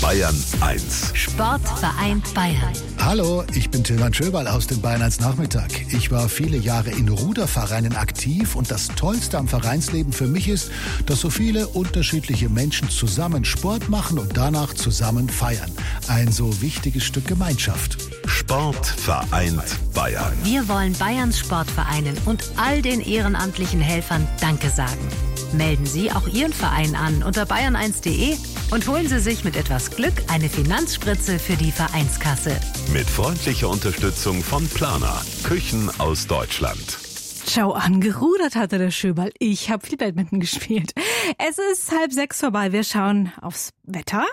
Bayern 1. Sportverein Bayern. Hallo, ich bin Tilman Schöberl aus dem Bayern 1 Nachmittag. Ich war viele Jahre in Rudervereinen aktiv und das Tollste am Vereinsleben für mich ist, dass so viele unterschiedliche Menschen zusammen Sport machen und danach zusammen feiern. Ein so wichtiges Stück Gemeinschaft. Sport vereint Bayern. Wir wollen Bayerns Sportvereinen und all den ehrenamtlichen Helfern Danke sagen. Melden Sie auch Ihren Verein an unter bayern1.de und holen Sie sich mit etwas Glück eine Finanzspritze für die Vereinskasse. Mit freundlicher Unterstützung von Plana, Küchen aus Deutschland. Schau an, gerudert hatte der Schöberl. Ich habe viel Badminton gespielt. Es ist 5:30 vorbei. Wir schauen aufs Wetter.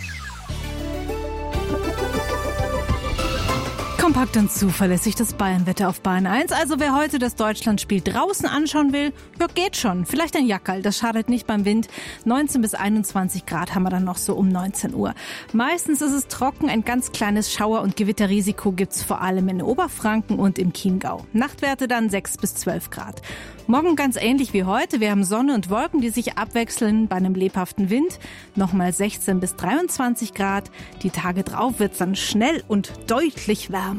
Kompakt und zuverlässig das Bayernwetter auf Bayern 1. Also wer heute das Deutschlandspiel draußen anschauen will, ja geht schon. Vielleicht ein Jackerl, das schadet nicht beim Wind. 19 bis 21 Grad haben wir dann noch so um 19 Uhr. Meistens ist es trocken, ein ganz kleines Schauer- und Gewitterrisiko gibt's vor allem in Oberfranken und im Chiemgau. Nachtwerte dann 6 bis 12 Grad. Morgen ganz ähnlich wie heute. Wir haben Sonne und Wolken, die sich abwechseln bei einem lebhaften Wind. Nochmal 16 bis 23 Grad. Die Tage drauf wird's dann schnell und deutlich wärmer.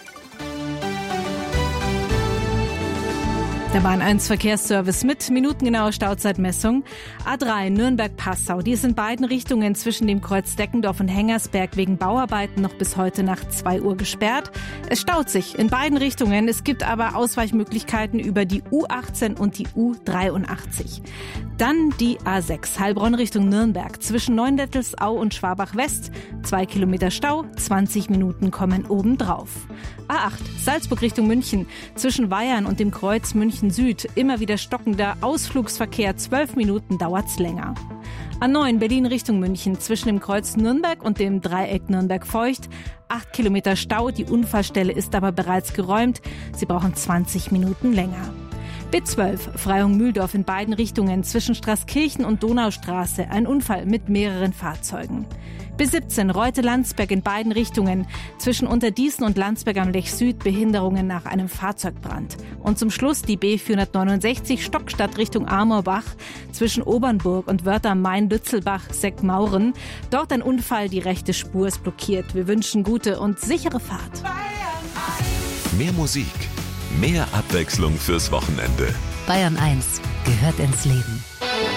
Der Bahn 1 Verkehrsservice mit minutengenauer Stauzeitmessung. A3 Nürnberg-Passau, die ist in beiden Richtungen zwischen dem Kreuz Deckendorf und Hengersberg wegen Bauarbeiten noch bis heute Nacht 2 Uhr gesperrt. Es staut sich in beiden Richtungen. Es gibt aber Ausweichmöglichkeiten über die U18 und die U83. Dann die A6 Heilbronn Richtung Nürnberg zwischen Neundettelsau und Schwabach-West. 2 Kilometer Stau, 20 Minuten kommen obendrauf. A8 Salzburg Richtung München zwischen Weyern und dem Kreuz München Süd. Immer wieder stockender Ausflugsverkehr, 12 Minuten dauert's länger. A9 Berlin Richtung München zwischen dem Kreuz Nürnberg und dem Dreieck Nürnberg-Feucht. 8 Kilometer Stau, die Unfallstelle ist aber bereits geräumt. Sie brauchen 20 Minuten länger. B12 Freyung-Mühldorf in beiden Richtungen zwischen Straßkirchen und Donaustraße. Ein Unfall mit mehreren Fahrzeugen. B17 Reute-Landsberg in beiden Richtungen zwischen Unterdießen und Landsberg am Lech Süd. Behinderungen nach einem Fahrzeugbrand. Und zum Schluss die B469 Stockstadt Richtung Amorbach zwischen Obernburg und Wörth am Main-Lützelbach-Seckmauren. Dort ein Unfall, die rechte Spur ist blockiert. Wir wünschen gute und sichere Fahrt. Mehr Musik, mehr Abwechslung fürs Wochenende. Bayern 1 gehört ins Leben.